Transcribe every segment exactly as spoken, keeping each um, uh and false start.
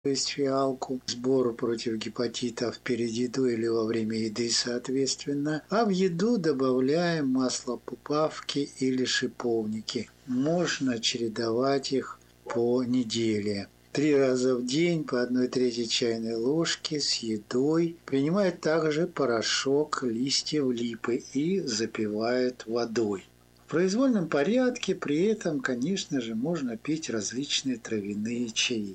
то есть фиалку, сбор против гепатитов перед едой или во время еды соответственно, а в еду добавляем масло пупавки или шиповники. Можно чередовать их по неделе. Три раза в день по одной трети чайной ложки с едой. Принимают также порошок листьев липы и запивают водой. В произвольном порядке при этом, конечно же, можно пить различные травяные чаи.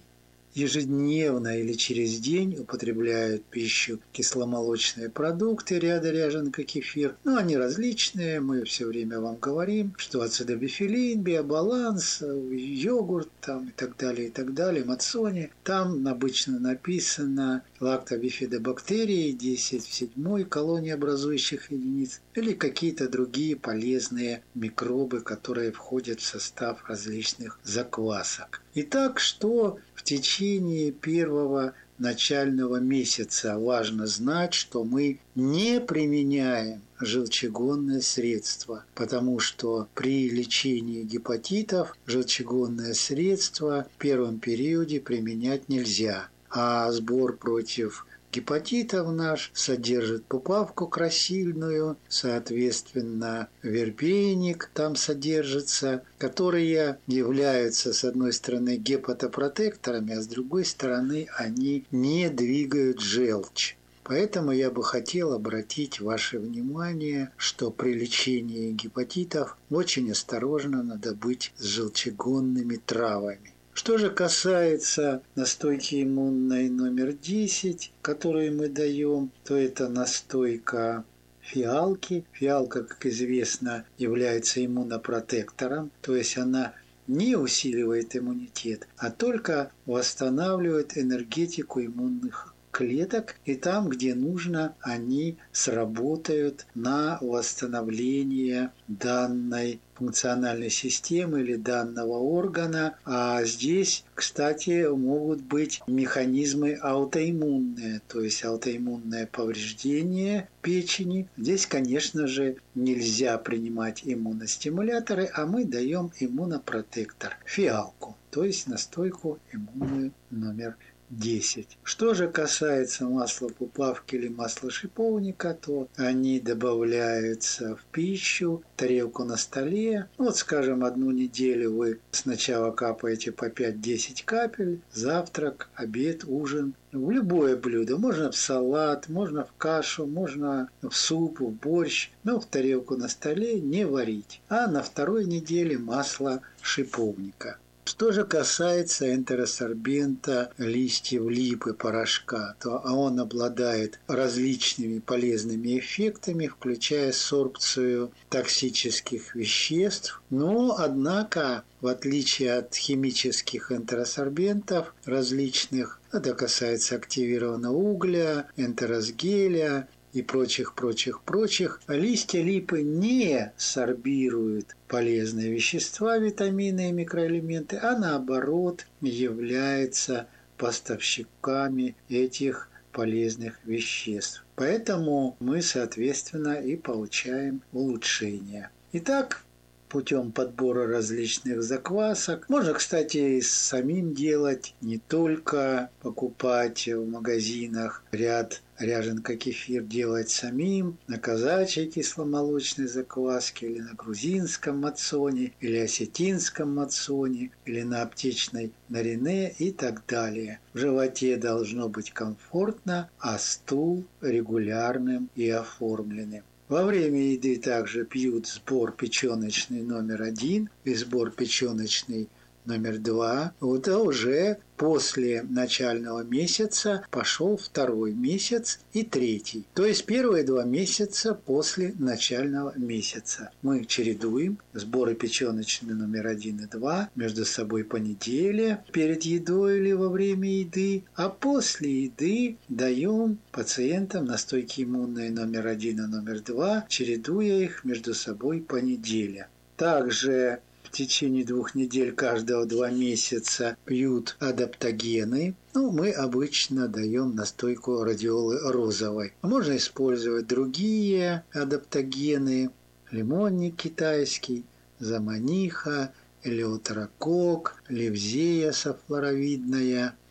Ежедневно или через день употребляют в пищу кисломолочные продукты ряда ряжен, как кефир. Но они различные, мы все время вам говорим, что ацидобифилин, биобаланс, йогурт там, и так далее, и так далее, мацони. Там обычно написано лактобифидобактерии десять в седьмой колонии образующих единиц или какие-то другие полезные микробы, которые входят в состав различных заквасок. Итак, что в течение первого начального месяца важно знать, что мы не применяем желчегонное средство, потому что при лечении гепатитов желчегонное средство в первом периоде применять нельзя, а сбор против гепатитов наш содержит пупавку красильную, соответственно, вербейник там содержится, которые являются, с одной стороны, гепатопротекторами, а с другой стороны, они не двигают желчь. Поэтому я бы хотел обратить ваше внимание, что при лечении гепатитов очень осторожно надо быть с желчегонными травами. Что же касается настойки иммунной номер десять, которую мы даем, то это настойка фиалки. Фиалка, как известно, является иммунопротектором, то есть она не усиливает иммунитет, а только восстанавливает энергетику иммунных клеток, и там, где нужно, они сработают на восстановление данной функциональной системы или данного органа. А здесь, кстати, могут быть механизмы аутоиммунные, то есть аутоиммунное повреждение печени. Здесь, конечно же, нельзя принимать иммуностимуляторы, а мы даем иммунопротектор, фиалку, то есть настойку иммунную номер десять. Что же касается масла пупавки или масла шиповника, то они добавляются в пищу, тарелку на столе. Вот, скажем, одну неделю вы сначала капаете по пять-десять капель, завтрак, обед, ужин. В любое блюдо. Можно в салат, можно в кашу, можно в суп, в борщ, но в тарелку на столе не варить. А на второй неделе масло шиповника. Что же касается энтеросорбента листьев липы порошка, то он обладает различными полезными эффектами, включая сорбцию токсических веществ. Но, однако, в отличие от химических энтеросорбентов различных, это касается активированного угля, энтеросгелия и прочих, прочих, прочих, листья липы не сорбируют полезные вещества, витамины и микроэлементы, а наоборот являются поставщиками этих полезных веществ. Поэтому мы, соответственно, и получаем улучшение. Итак, путем подбора различных заквасок. Можно, кстати, и самим делать, не только покупать в магазинах ряд ряженка кефир, делать самим на казачьей кисломолочной закваске или на грузинском мацоне, или осетинском мацоне, или на аптечной нарине и так далее. В животе должно быть комфортно, а стул регулярным и оформленным. Во время еды также пьют сбор печеночный номер один и сбор печеночный номер два. Вот а уже после начального месяца пошел второй месяц и третий. То есть первые два месяца после начального месяца. Мы чередуем сборы печеночные номер один и два между собой по неделе, перед едой или во время еды, а после еды даем пациентам настойки иммунные номер один и номер два, чередуя их между собой по неделе. Также в течение двух недель каждого два месяца пьют адаптогены. Ну, мы обычно даем настойку радиолы розовой. Можно использовать другие адаптогены. Лимонник китайский, заманиха, элеутерокок, левзея софлоровидная,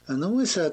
Но мы,